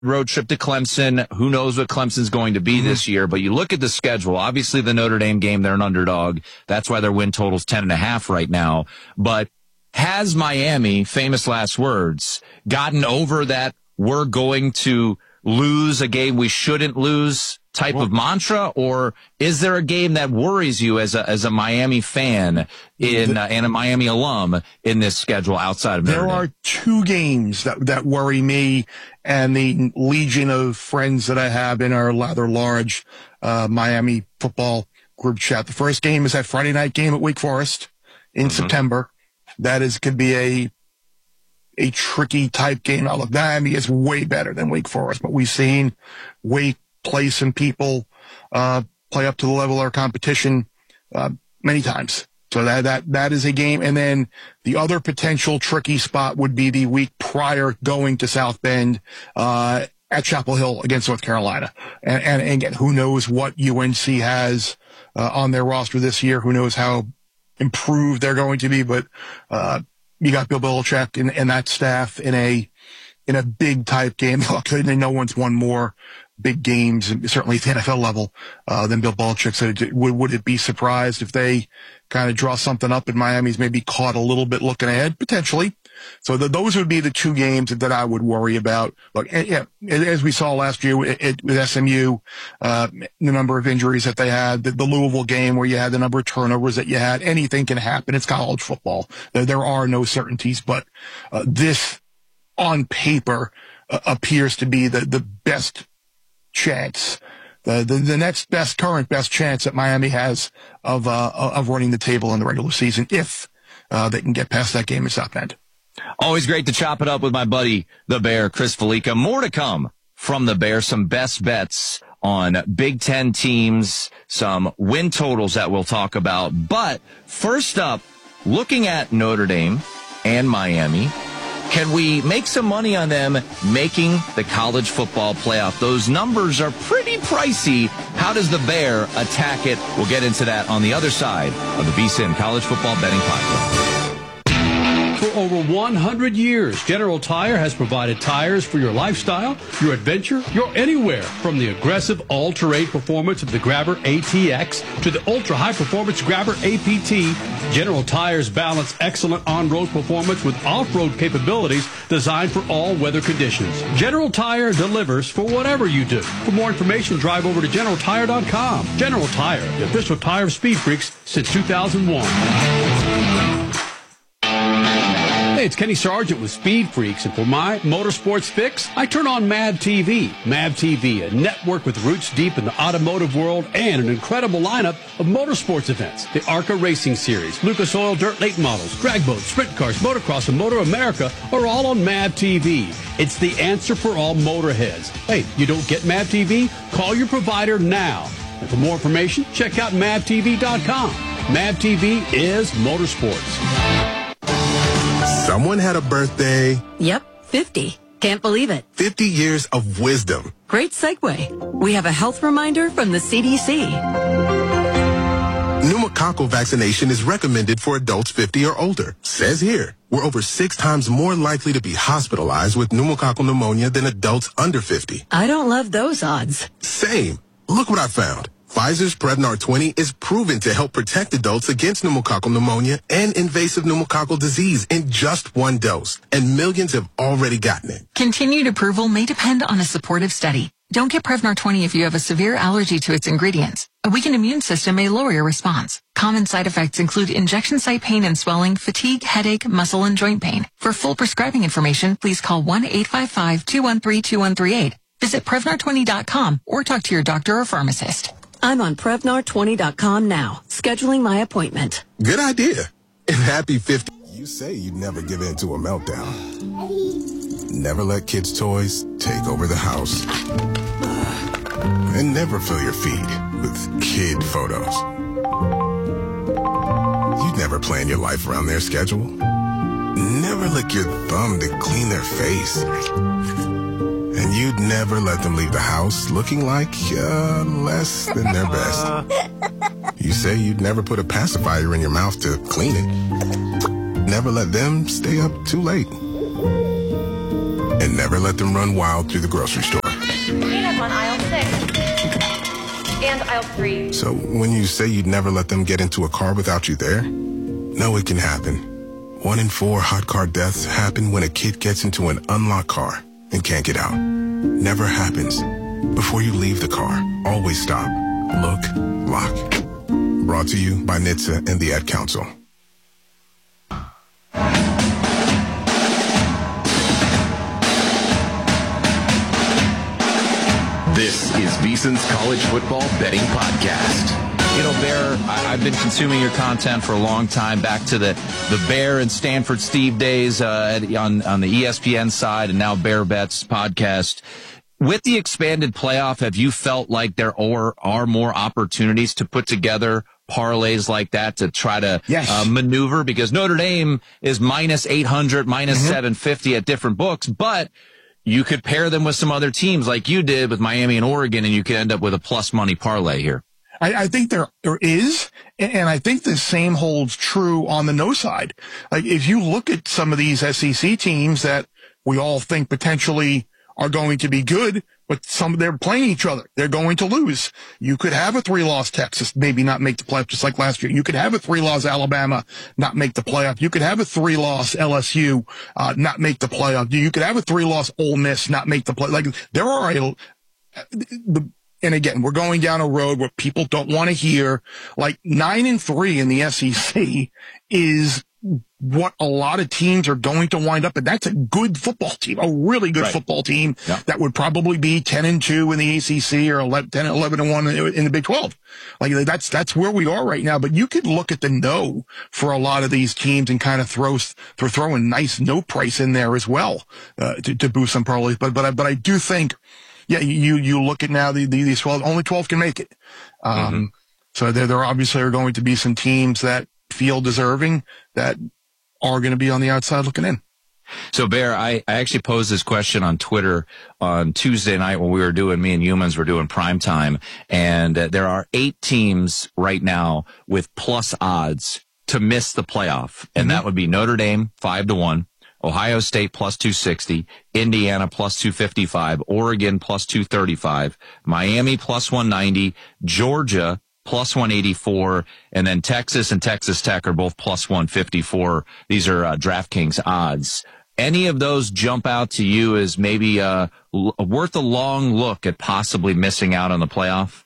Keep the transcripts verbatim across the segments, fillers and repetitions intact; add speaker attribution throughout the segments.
Speaker 1: road trip to Clemson. Who knows what Clemson's going to be mm-hmm. this year? But you look at the schedule. Obviously, the Notre Dame game, they're an underdog. That's why their win total's ten and a half right now. But has Miami, famous last words, gotten over that we're going to lose a game we shouldn't lose type of mantra, or is there a game that worries you as a as a Miami fan in uh, and a Miami alum in this schedule outside of Notre Dame?
Speaker 2: There are two games that that worry me and the legion of friends that I have in our rather large uh, Miami football group chat. The first game is that Friday night game at Wake Forest in mm-hmm. September. That is could be a a tricky type game. Now, look, Miami is way better than Wake Forest, but we've seen Wake play some people uh, play up to the level of our competition uh, many times. So that that that is a game. And then the other potential tricky spot would be the week prior going to South Bend uh, at Chapel Hill against North Carolina. And, and, and again, who knows what U N C has uh, on their roster this year? Who knows how improved they're going to be? But uh, you got Bill Belichick and, and that staff in a in a big type game. Look, no one's won more big games, certainly at the N F L level, uh, than Bill Belichick. So would, would it be surprised if they kind of draw something up and Miami's maybe caught a little bit looking ahead? Potentially. So the, those would be the two games that I would worry about. Look, and, yeah, as we saw last year it, it, with S M U, uh, the number of injuries that they had, the, the Louisville game where you had the number of turnovers that you had, anything can happen. It's college football. There, there are no certainties, but uh, this on paper uh, appears to be the, the best chance, the, the the next best, current best chance that Miami has of uh, of running the table in the regular season if uh, they can get past that game in South Bend.
Speaker 1: Always great to chop it up with my buddy, the Bear, Chris Felica. More to come from the Bear, some best bets on Big Ten teams, some win totals that we'll talk about. But first up, looking at Notre Dame and Miami, can we make some money on them making the college football playoff? Those numbers are pretty pricey. How does the Bear attack it? We'll get into that on the other side of the V S I N College Football Betting Podcast.
Speaker 3: For over one hundred years, General Tire has provided tires for your lifestyle, your adventure, your anywhere. From the aggressive all-terrain performance of the Grabber A T X to the ultra-high-performance Grabber A P T, General Tires balance excellent on-road performance with off-road capabilities designed for all weather conditions. General Tire delivers for whatever you do. For more information, drive over to general tire dot com. General Tire, the official tire of Speed Freaks since two thousand one. Hey, it's Kenny Sargent with Speed Freaks, and for my motorsports fix, I turn on M A V T V. M A V T V, a network with roots deep in the automotive world and an incredible lineup of motorsports events. The ARCA Racing Series, Lucas Oil Dirt Late Models, drag boats, sprint cars, motocross, and Motor America are all on M A V T V. It's the answer for all motorheads. Hey, you don't get M A V T V? Call your provider now. And for more information, check out M A V T V dot com. M A V T V is motorsports.
Speaker 4: Someone had a birthday.
Speaker 5: Yep, fifty. Can't believe it.
Speaker 4: fifty years of wisdom.
Speaker 5: Great segue. We have a health reminder from the C D C.
Speaker 4: Pneumococcal vaccination is recommended for adults fifty or older. Says here, we're over six times more likely to be hospitalized with pneumococcal pneumonia than adults under fifty.
Speaker 5: I don't love those odds.
Speaker 4: Same. Look what I found. Pfizer's Prevnar twenty is proven to help protect adults against pneumococcal pneumonia and invasive pneumococcal disease in just one dose, and millions have already gotten it.
Speaker 6: Continued approval may depend on a supportive study. Don't get Prevnar twenty if you have a severe allergy to its ingredients. A weakened immune system may lower your response. Common side effects include injection site pain and swelling, fatigue, headache, muscle, and joint pain. For full prescribing information, please call one eight five five, two one three, two one three eight. Visit Prevnar twenty dot com or talk to your doctor or pharmacist.
Speaker 5: I'm on Prevnar twenty dot com now, scheduling my appointment.
Speaker 4: Good idea. And happy fifty. You say you'd never give in to a meltdown. Never let kids' toys take over the house. And never fill your feed with kid photos. You'd never plan your life around their schedule. Never lick your thumb to clean their face. And you'd never let them leave the house looking like uh, less than their best. You say you'd never put a pacifier in your mouth to clean it. Never let them stay up too late. And never let them run wild through the grocery store.
Speaker 7: Peanuts on aisle six. And aisle three.
Speaker 4: So when you say you'd never let them get into a car without you there, no, it can happen. One in four hot car deaths happen when a kid gets into an unlocked car and can't get out. Never happens. Before you leave the car, always stop, look, lock. Brought to you by N H T S A and the Ad Council.
Speaker 8: This is VSiN's College Football Betting Podcast.
Speaker 1: You know, Bear, I, I've been consuming your content for a long time, back to the, the Bear and Stanford Steve days uh, on, on the E S P N side, and now Bear Bets podcast. With the expanded playoff, have you felt like there are, are more opportunities to put together parlays like that to try to
Speaker 2: yes.
Speaker 1: uh, maneuver? Because Notre Dame is minus eight hundred, minus mm-hmm. seven fifty at different books, but you could pair them with some other teams like you did with Miami and Oregon, and you could end up with a plus money parlay here.
Speaker 2: I, I think there there is, and I think the same holds true on the no side. Like, if you look at some of these S E C teams that we all think potentially are going to be good, but some they're playing each other, they're going to lose. You could have a three-loss Texas, maybe not make the playoff, just like last year. You could have a three-loss Alabama, not make the playoff. You could have a three-loss L S U, uh, not make the playoff. You could have a three-loss Ole Miss, not make the play. Like, there are a, the, and again, we're going down a road where people don't want to hear, like, nine and three in the S E C is what a lot of teams are going to wind up, and that's a good football team, a really good right. football team yeah. that would probably be ten and two in the A C C or eleven, ten, eleven and one in the Big twelve. Like, that's, that's where we are right now. But you could look at the no for a lot of these teams and kind of throw, throw, throw a nice no price in there as well, uh, to, to boost some parlays. But, but I, but I do think, yeah, you, you look at now the, the, these twelve, only twelve can make it. Um, mm-hmm. so there, there obviously are going to be some teams that feel deserving that are going to be on the outside looking in.
Speaker 1: So, Bear, I, I actually posed this question on Twitter on Tuesday night when we were doing, me and Humans were doing prime time, and uh, there are eight teams right now with plus odds to miss the playoff, and mm-hmm. that would be Notre Dame, five to one, Ohio State plus two sixty, Indiana plus two fifty-five, Oregon plus two thirty-five, Miami plus one ninety, Georgia plus one eighty-four, and then Texas and Texas Tech are both plus one fifty-four. These are uh, DraftKings odds. Any of those jump out to you as maybe uh, l- worth a long look at possibly missing out on the playoff?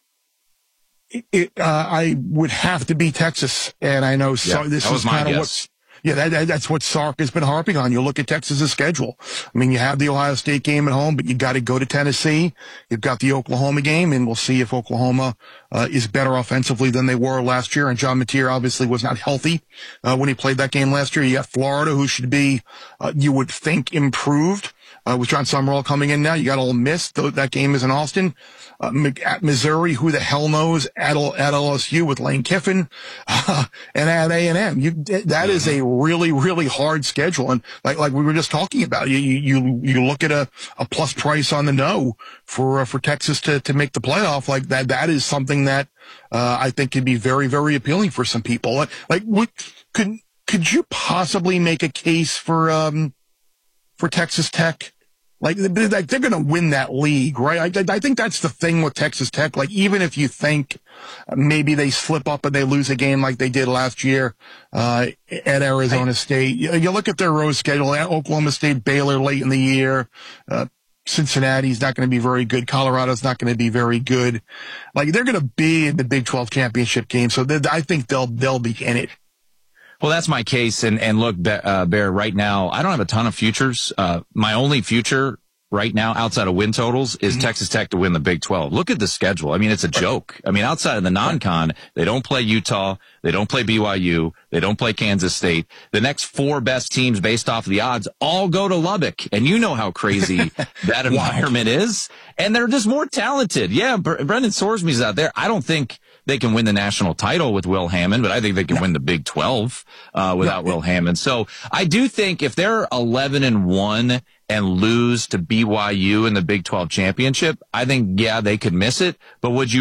Speaker 2: It, it, uh, I would have to be Texas, and I know yeah, so, this is kind of what's Yeah, that, that, that's what Sark has been harping on. You look at Texas's schedule. I mean, you have the Ohio State game at home, but you got to go to Tennessee. You've got the Oklahoma game, and we'll see if Oklahoma uh, is better offensively than they were last year. And John Mateer obviously was not healthy uh, when he played that game last year. You got Florida, who should be, uh, you would think, improved. Uh, with John Summerall coming in now, you got Ole Miss. That game is in Austin. Uh, at Missouri, who the hell knows? At, at L S U with Lane Kiffin, uh, and at A and M. You, that is a really, really hard schedule. And like, like we were just talking about, you, you, you look at a, a plus price on the no for, uh, for Texas to, to make the playoff. Like that, that is something that, uh, I think could be very, very appealing for some people. Like, like what could, could you possibly make a case for, um, for Texas Tech? Like, like they're going to win that league, right? I, I think that's the thing with Texas Tech. Like, even if you think maybe they slip up and they lose a game like they did last year uh at Arizona I, State, you, you look at their road schedule: Oklahoma State, Baylor late in the year, uh, Cincinnati's not going to be very good, Colorado's not going to be very good. Like, they're going to be in the Big twelve championship game, so I think they'll they'll be in it.
Speaker 1: Well, that's my case. And, and look, uh, Bear, right now, I don't have a ton of futures. Uh, my only future right now outside of win totals is mm-hmm. Texas Tech to win the Big twelve. Look at the schedule. I mean, it's a joke. I mean, outside of the non-con, they don't play Utah. They don't play B Y U. They don't play Kansas State. The next four best teams based off of the odds all go to Lubbock. And you know how crazy that environment is. And they're just more talented. Yeah, Brendan Sorsby's out there. I don't think they can win the national title with Will Hammond, but I think they can no. win the Big twelve uh without no. Will Hammond. So I do think if they're eleven and one and lose to B Y U in the Big twelve championship, I think, yeah, they could miss it. But would you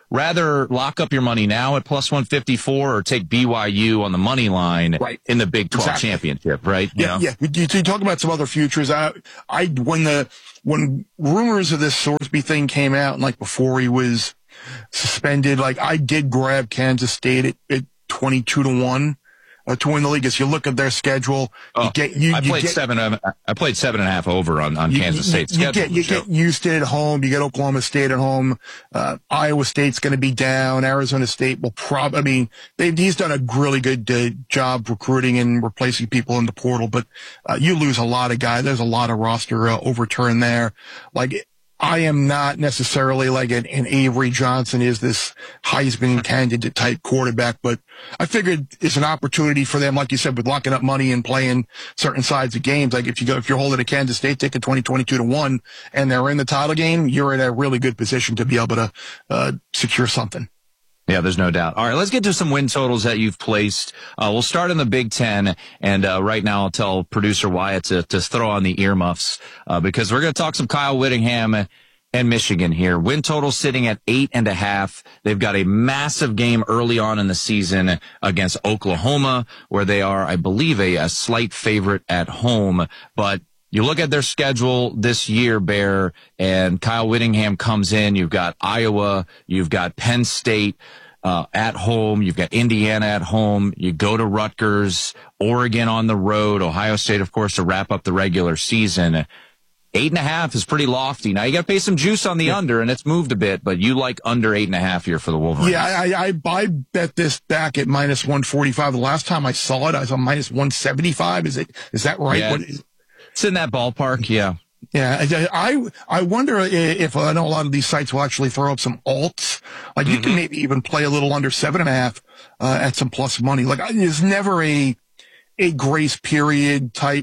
Speaker 1: rather lock up your money now at plus one fifty-four or take B Y U on the money line
Speaker 2: right.
Speaker 1: in the Big twelve
Speaker 2: exactly.
Speaker 1: championship, right? You
Speaker 2: yeah,
Speaker 1: know?
Speaker 2: yeah. You, you talk about some other futures. I, I, when the, when rumors of this Sorsby thing came out, like before he was suspended, like I did grab Kansas State at, at twenty-two to one. Uh, to win the league. As you look at their schedule,
Speaker 1: oh,
Speaker 2: you get you.
Speaker 1: I
Speaker 2: you
Speaker 1: played
Speaker 2: get,
Speaker 1: seven. I played seven and a half over on, on
Speaker 2: you,
Speaker 1: Kansas
Speaker 2: you,
Speaker 1: State's
Speaker 2: you
Speaker 1: schedule.
Speaker 2: Get, you get Houston at home. You get Oklahoma State at home. Uh, Iowa State's going to be down. Arizona State will probably. I mean, they, he's done a really good uh, job recruiting and replacing people in the portal. But uh, you lose a lot of guys. There's a lot of roster uh, overturn there. Like. I am not necessarily like an, an Avery Johnson is this Heisman candidate type quarterback, but I figured it's an opportunity for them, like you said, with locking up money and playing certain sides of games. Like if you go, if you're holding a Kansas State ticket twenty, twenty-two to one and they're in the title game, you're in a really good position to be able to, uh, secure something.
Speaker 1: Yeah, there's no doubt. All right, let's get to some win totals that you've placed. Uh, we'll start in the Big Ten, and uh, right now I'll tell producer Wyatt to, to throw on the earmuffs uh, because we're going to talk some Kyle Whittingham and Michigan here. Win total sitting at eight and a half. They've got a massive game early on in the season against Oklahoma, where they are, I believe, a, a slight favorite at home, but you look at their schedule this year, Bear, and Kyle Whittingham comes in. You've got Iowa. You've got Penn State uh, at home. You've got Indiana at home. You go to Rutgers, Oregon on the road, Ohio State, of course, to wrap up the regular season. Eight and a half is pretty lofty. Now, you got to pay some juice on the yeah. under, and it's moved a bit, but you like under eight and a half here for the Wolverines.
Speaker 2: Yeah, I, I, I bet this back at minus one forty-five. The last time I saw it, I was on minus one seventy-five. Is it, is that right?
Speaker 1: Yeah.
Speaker 2: What is,
Speaker 1: It's in that ballpark, yeah.
Speaker 2: Yeah, I I wonder if I know a lot of these sites will actually throw up some alts. Like you mm-hmm. can maybe even play a little under seven and a half uh, at some plus money. Like there's never a a grace period type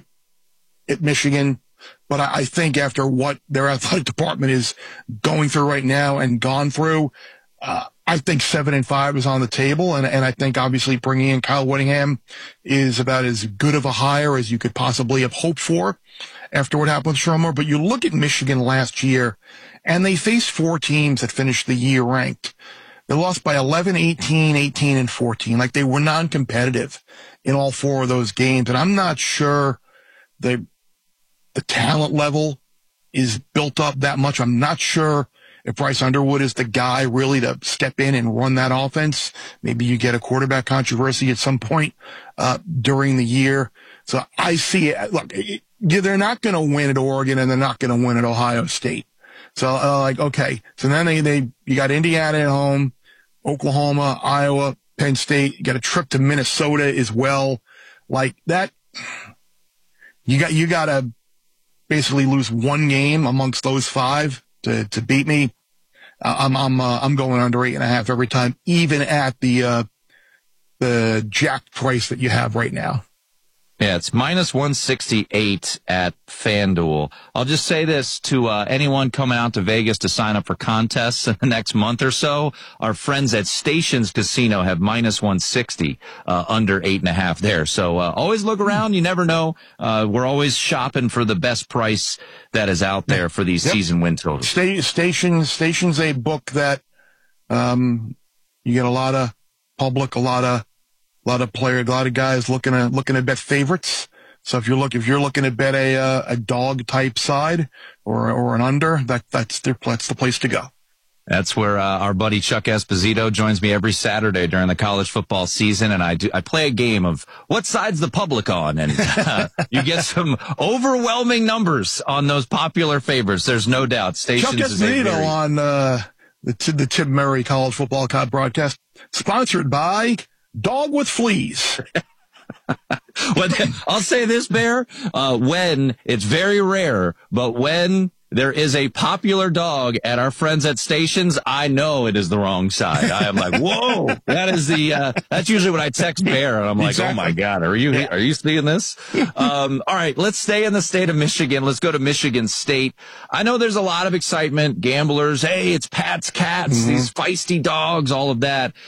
Speaker 2: at Michigan, but I, I think after what their athletic department is going through right now and gone through, uh, I think seven and five is on the table, and and I think obviously bringing in Kyle Whittingham is about as good of a hire as you could possibly have hoped for after what happened with Shermer. But you look at Michigan last year, and they faced four teams that finished the year ranked. They lost by eleven, eighteen, eighteen, and fourteen. Like they were non-competitive in all four of those games, and I'm not sure the the talent level is built up that much. I'm not sure if Bryce Underwood is the guy really to step in and run that offense. Maybe you get a quarterback controversy at some point uh during the year. So I see it. Look, it, they're not going to win at Oregon, and they're not going to win at Ohio State. So uh, like, okay. So then they, they, you got Indiana at home, Oklahoma, Iowa, Penn State. You got a trip to Minnesota as well. Like that, you got, you got to basically lose one game amongst those five to, to beat me. Uh, I'm, I'm, uh, I'm going under eight and a half every time, even at the, uh, the jacked price that you have right now.
Speaker 1: Yeah, it's minus one sixty-eight at FanDuel. I'll just say this to uh, anyone coming out to Vegas to sign up for contests in the next month or so. Our friends at Stations Casino have minus one sixty uh, under eight and a half there. So uh, always look around. You never know. Uh, we're always shopping for the best price that is out there for these yep. season win totals.
Speaker 2: Sta- Stations, Stations, a book that um, you get a lot of public, a lot of A lot of player, a lot of guys looking at looking at bet favorites. So if you're look if you're looking to bet a uh, a dog type side or or an under, that that's their that's the place to go.
Speaker 1: That's where uh, our buddy Chuck Esposito joins me every Saturday during the college football season, and I do I play a game of what side's the public on, and uh, you get some overwhelming numbers on those popular favorites. There's no doubt. Stations
Speaker 2: Chuck Esposito very- on uh, the the Tim Murray College Football Cod broadcast, sponsored by Dog with Fleas.
Speaker 1: Well, I'll say this, Bear, uh, when it's very rare, but when there is a popular dog at our friends at Stations, I know it is the wrong side. I am like, whoa, that is the, uh, that's usually when I text Bear and I'm like, exactly. Oh my God, are you, are you seeing this? Um, all right, let's stay in the state of Michigan. Let's go to Michigan State. I know there's a lot of excitement, gamblers. Hey, it's Pat's Cats, mm-hmm. these feisty dogs, all of that.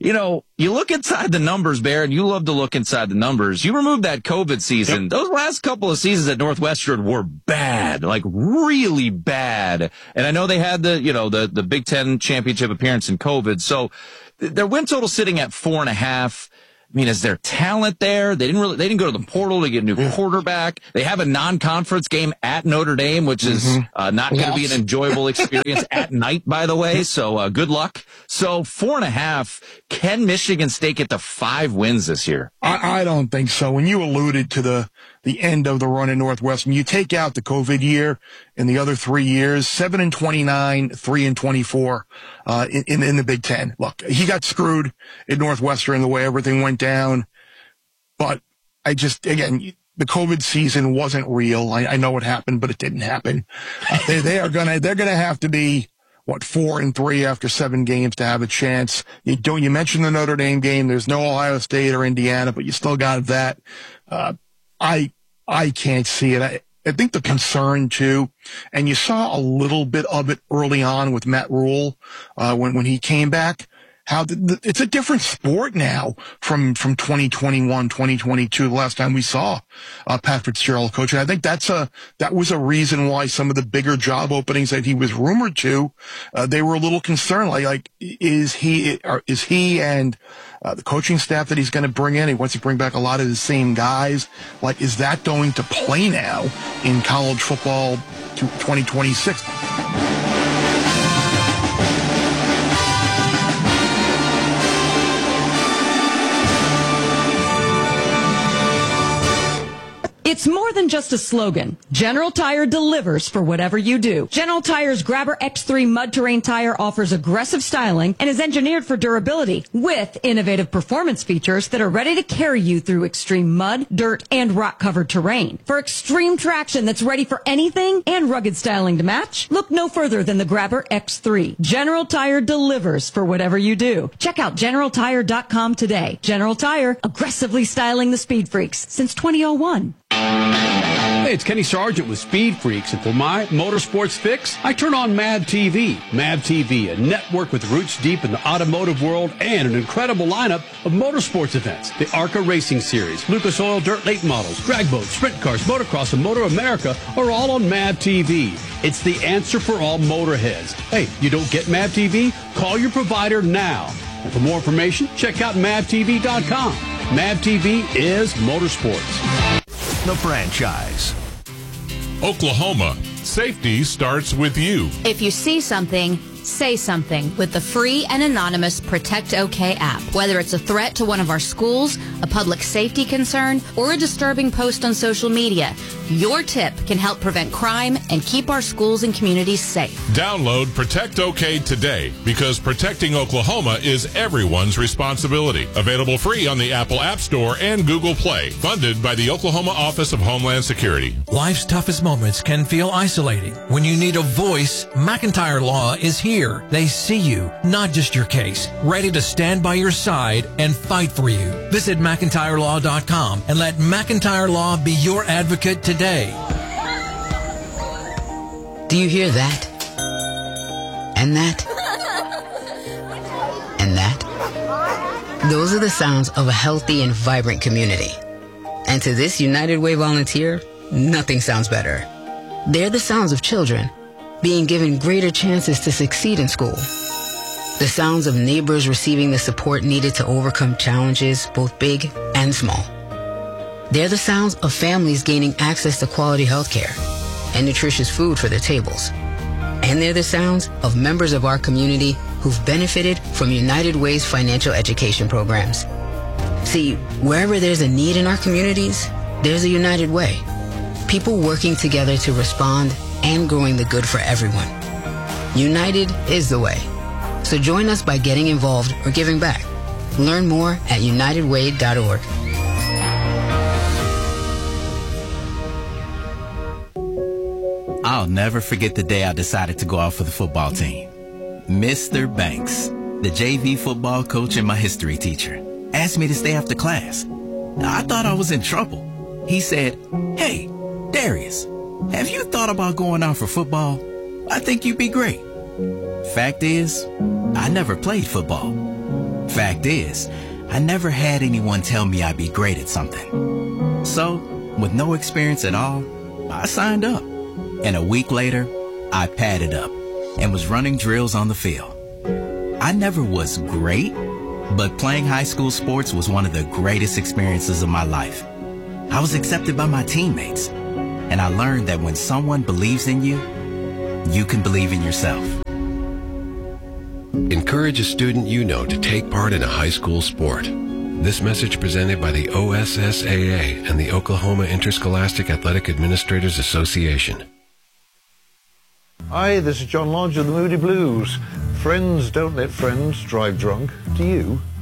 Speaker 1: you know, you look inside the numbers, Bear, and you love to look inside the numbers. You remove that COVID season. Yep. Those last couple of seasons at Northwestern were bad, like really bad. And I know they had the, you know, the, the Big Ten championship appearance in COVID. So their win total sitting at four and a half. I mean, is there talent there? They didn't really, they didn't go to the portal to get a new quarterback. They have a non-conference game at Notre Dame, which is mm-hmm. uh, not going to be an enjoyable experience at night, by the way. So, uh, good luck. So four and a half. Can Michigan State get to five wins this year?
Speaker 2: I, I don't think so. When you alluded to the, the end of the run in Northwestern, you take out the COVID year and the other three years, seven and twenty-nine, three and twenty-four, uh, in, in, in the Big Ten. Look, he got screwed in Northwestern the way everything went down. But I just, again, the COVID season wasn't real. I, I know what happened, but it didn't happen. Uh, they, they are gonna, they're gonna have to be, what, four and three after seven games to have a chance. You don't, you mentioned the Notre Dame game. There's no Ohio State or Indiana, but you still got that. Uh, I, I can't see it. I, I think the concern too, and you saw a little bit of it early on with Matt Rule, uh, when, when he came back. How the, the, it's a different sport now from, from twenty twenty-one, twenty twenty-two, the last time we saw, uh, Pat Fitzgerald coaching. I think that's a, that was a reason why some of the bigger job openings that he was rumored to, uh, they were a little concerned. Like, like, is he, or is he and, uh, the coaching staff that he's going to bring in, he wants to bring back a lot of the same guys. Like, is that going to play now in college football to twenty twenty-six?
Speaker 9: It's more than just a slogan. General Tire delivers for whatever you do. General Tire's Grabber X three Mud Terrain tire offers aggressive styling and is engineered for durability with innovative performance features that are ready to carry you through extreme mud, dirt, and rock-covered terrain. For extreme traction that's ready for anything and rugged styling to match, look no further than the Grabber X three. General Tire delivers for whatever you do. Check out general tire dot com today. General Tire, aggressively styling the speed freaks since two thousand one.
Speaker 3: Hey, it's Kenny Sargent with Speed Freaks, and for my motorsports fix, I turn on Mad T V. Mad T V, a network with roots deep in the automotive world and an incredible lineup of motorsports events. The ARCA Racing Series, Lucas Oil Dirt Late Models, drag boats, sprint cars, motocross, and Motor America are all on Mad T V. It's the answer for all motorheads. Hey, you don't get Mad T V? Call your provider now. And for more information, check out mav t v dot com. Mav T V is motorsports.
Speaker 10: The franchise.
Speaker 11: Oklahoma, safety starts with you.
Speaker 12: If you see something, say something with the free and anonymous Protect OK app. Whether it's a threat to one of our schools, a public safety concern, or a disturbing post on social media, your tip can help prevent crime and keep our schools and communities safe.
Speaker 11: Download Protect OK today, because protecting Oklahoma is everyone's responsibility. Available free on the Apple App Store and Google Play. Funded by the Oklahoma Office of Homeland Security.
Speaker 10: Life's toughest moments can feel isolating. When you need a voice, McIntyre Law is here. They see you, not just your case, ready to stand by your side and fight for you. Visit McIntyre Law dot com and let McIntyre Law be your advocate today.
Speaker 13: Do you hear that? And that? And that? Those are the sounds of a healthy and vibrant community. And to this United Way volunteer, nothing sounds better. They're the sounds of children being given greater chances to succeed in school. The sounds of neighbors receiving the support needed to overcome challenges, both big and small. They're the sounds of families gaining access to quality health care and nutritious food for their tables. And they're the sounds of members of our community who've benefited from United Way's financial education programs. See, wherever there's a need in our communities, there's a United Way. People working together to respond and growing the good for everyone. United is the way. So join us by getting involved or giving back. Learn more at united way dot org.
Speaker 14: I'll never forget the day I decided to go out for the football team. Mister Banks, the J V football coach and my history teacher, asked me to stay after class. I thought I was in trouble. He said, "Hey, Darius, have you thought about going out for football? I think you'd be great." Fact is, I never played football. Fact is, I never had anyone tell me I'd be great at something. So, with no experience at all, I signed up. And a week later, I padded up and was running drills on the field. I never was great, but playing high school sports was one of the greatest experiences of my life. I was accepted by my teammates, and I learned that when someone believes in you, you can believe in yourself.
Speaker 15: Encourage a student you know to take part in a high school sport. This message presented by the O S S A A and the Oklahoma Interscholastic Athletic Administrators Association.
Speaker 16: Hi, this is John Lodge of the Moody Blues. Friends don't let friends drive drunk. Do you?